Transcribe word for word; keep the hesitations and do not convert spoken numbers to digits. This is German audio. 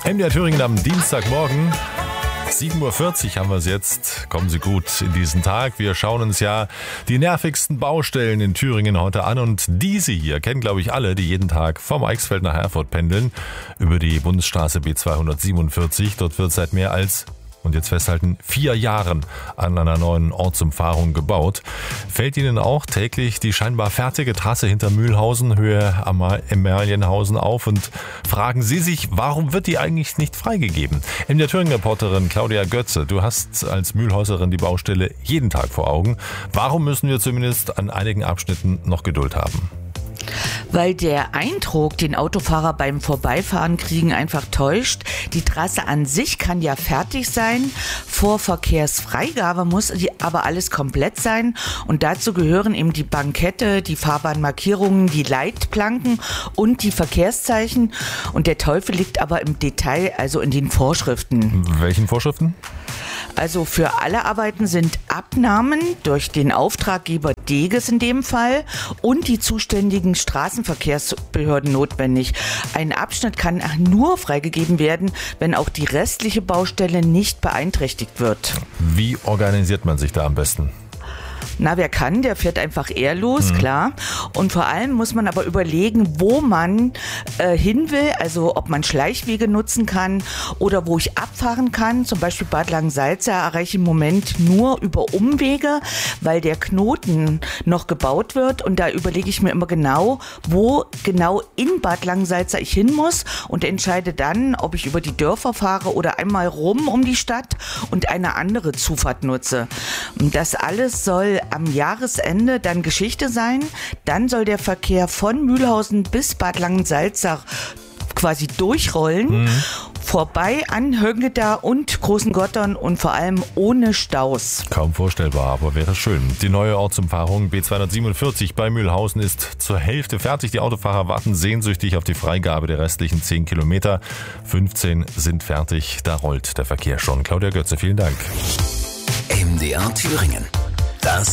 M D R Thüringen am Dienstagmorgen. sieben Uhr vierzig haben wir es jetzt. Kommen Sie gut in diesen Tag. Wir schauen uns ja die nervigsten Baustellen in Thüringen heute an. Und diese hier kennen, glaube ich, alle, die jeden Tag vom Eichsfeld nach Erfurt pendeln. Über die Bundesstraße B zweihundertsiebenundvierzig. Dort wird seit mehr als, und jetzt festhalten, vier Jahren an einer neuen Ortsumfahrung gebaut. Fällt Ihnen auch täglich die scheinbar fertige Trasse hinter Mühlhausen, Höhe Amalienhausen auf und fragen Sie sich, warum wird die eigentlich nicht freigegeben? M D R Thüringen-Reporterin Claudia Götze, du hast als Mühlhäuserin die Baustelle jeden Tag vor Augen. Warum müssen wir zumindest an einigen Abschnitten noch Geduld haben? Weil der Eindruck, den Autofahrer beim Vorbeifahren kriegen, einfach täuscht. Die Trasse an sich kann ja fertig sein. Vor Verkehrsfreigabe muss die aber alles komplett sein. Und dazu gehören eben die Bankette, die Fahrbahnmarkierungen, die Leitplanken und die Verkehrszeichen. Und der Teufel liegt aber im Detail, also in den Vorschriften. Welchen Vorschriften? Also für alle Arbeiten sind Abnahmen durch den Auftraggeber Deges in dem Fall und die zuständigen Straßenverkehrsbehörden notwendig. Ein Abschnitt kann nur freigegeben werden, wenn auch die restliche Baustelle nicht beeinträchtigt wird. Wie organisiert man sich da am besten? Na, wer kann, der fährt einfach ehrlos, mhm. klar. Und vor allem muss man aber überlegen, wo man äh, hin will, also ob man Schleichwege nutzen kann oder wo ich abfahren kann. Zum Beispiel Bad Langensalza erreiche ich im Moment nur über Umwege, weil der Knoten noch gebaut wird. Und da überlege ich mir immer genau, wo genau in Bad Langensalza ich hin muss und entscheide dann, ob ich über die Dörfer fahre oder einmal rum um die Stadt und eine andere Zufahrt nutze. Und das alles soll am Jahresende dann Geschichte sein. Dann soll der Verkehr von Mühlhausen bis Bad Langensalza quasi durchrollen. Mhm. Vorbei an Höngeda und Großen Gottern und vor allem ohne Staus. Kaum vorstellbar, aber wäre schön. Die neue Ortsumfahrung B zweihundertsiebenundvierzig bei Mühlhausen ist zur Hälfte fertig. Die Autofahrer warten sehnsüchtig auf die Freigabe der restlichen zehn Kilometer. fünfzehn sind fertig, da rollt der Verkehr schon. Claudia Götze, vielen Dank. M D R Thüringen. Das